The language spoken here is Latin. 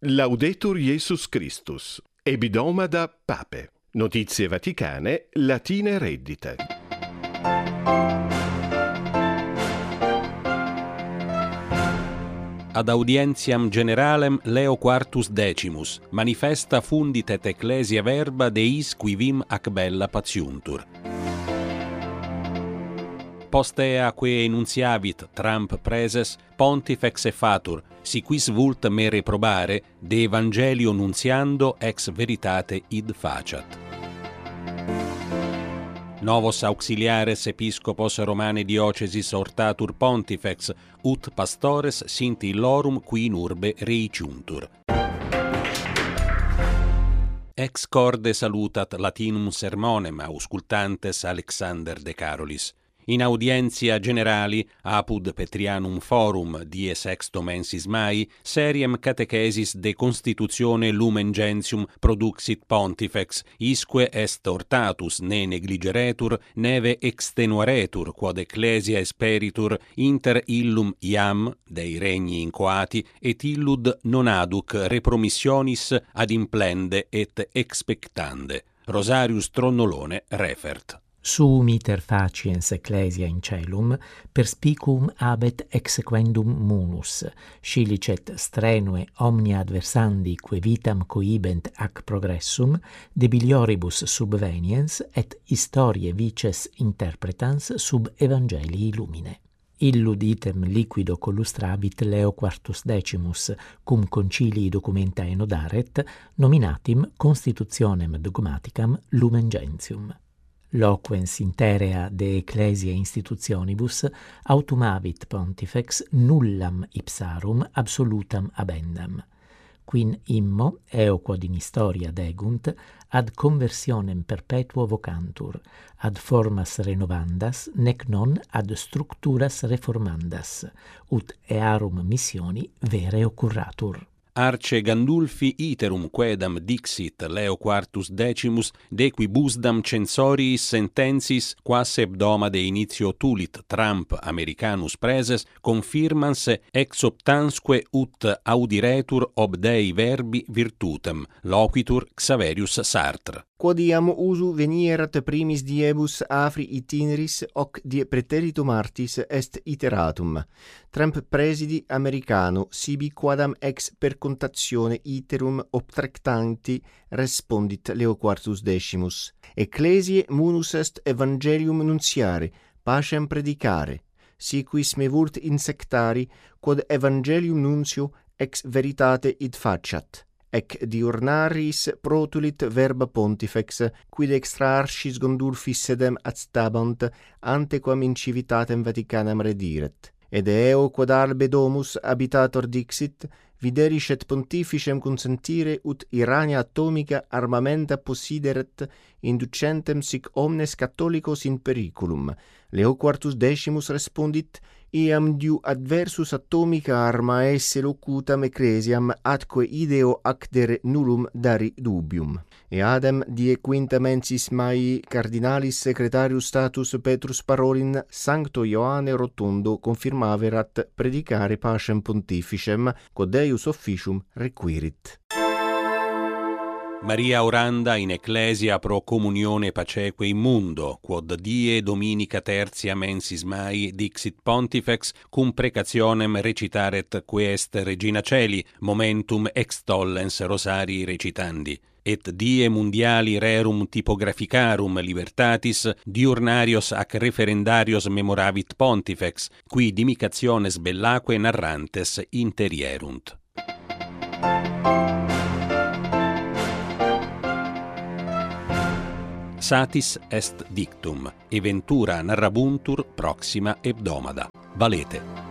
Laudetur Jesus Christus. Ebidòmada Pape. Notizie vaticane, latine reddite. Ad audientiam generalem Leo Quartus Decimus manifesta fundit et ecclesia verba Deis qui vim ac bella patiuntur. Post ea quae enunciavit Trump preses, pontifex effatur, si quis vult me reprobare, de evangelio nuntiando ex veritate id faciat. Novos auxiliares episcopos Romane diocesis hortatur pontifex, ut pastores sint illorum qui in urbe reiciuntur. Ex corde salutat Latinum sermonem auscultantes Alexander de Carolis. In audientia generali, apud Petrianum Forum, die sexto mensis Mai, seriem catechesis de constitutione Lumen Gentium produxit pontifex, isque est hortatus ne negligeretur, neve extenuaretur, quod ecclesia esperitur, inter illum iam, dei regni incoati, et illud non aduc repromissionis ad implende et expectande. Rosarius Tronnolone refert. Suum iter faciens ecclesia in celum, perspicuum abet exequendum munus, scilicet strenue omnia adversandi que vitam cohibent ac progressum, debilioribus subveniens et historiae vices interpretans sub evangelii lumine. Illud item liquido collustravit Leo Quartus Decimus, cum concilii documenta enodaret, nominatim constitutionem dogmaticam Lumen Gentium. Loquens interea de ecclesia institutionibus autumavit pontifex nullam ipsarum absolutam abendam, quin immo, eo quod in historia degunt, ad conversionem perpetuo vocantur, ad formas renovandas, nec non ad structuras reformandas, ut earum missioni vere occurratur. Arce Gandulfi iterum quedam dixit Leo Quartus Decimus, de quibusdam censoriis sentensis quas hebdoma de initio tulit Trump Americanus preses confirmans ex optansque ut audiretur ob Dei verbi virtutem, loquitur Xaverius Sartre. Quodiam usu venierat primis diebus afri itineris, hoc die praeteritum artis est iteratum. Trump presidi Americano, sibi quadam ex percontatione iterum obtractanti respondit Leo Quartus Decimus. Ecclesiae munus est evangelium nunciare, pacem predicare. Si quis me vult insectari, quod evangelium nuncio ex veritate id faciat. Ec diurnaris protulit verba pontifex, quid extra archis Gandulfis sedem adstabant, antequam in civitatem Vaticanam rediret. Ed eo quod albe domus habitator dixit, videris et pontificem consentire ut irania atomica armamenta possideret, inducentem sic omnes catholicos in periculum. Leo Quartus Decimus respondit, iam diu adversus atomica arma esse locutam ecclesiam atque ideo acdere nullum dari dubium. Eadem die quinta mensis Mai cardinalis secretarius status Petrus Parolin Sancto Ioanne Rotundo confirmaverat predicare pacem pontificem, quod Deus officium requirit. Maria oranda in ecclesia pro communione paceque in mundo, quod die dominica tertia mensis Mai dixit pontifex, cum precationem recitaret quest Regina Celi, momentum ex tollens rosarii recitandi. Et die mundiali rerum typograficarum libertatis, diurnarios ac referendarios memoravit pontifex, qui dimicationes bellaque narrantes interierunt. Satis est dictum, eventura narrabuntur proxima hebdomada. Valete.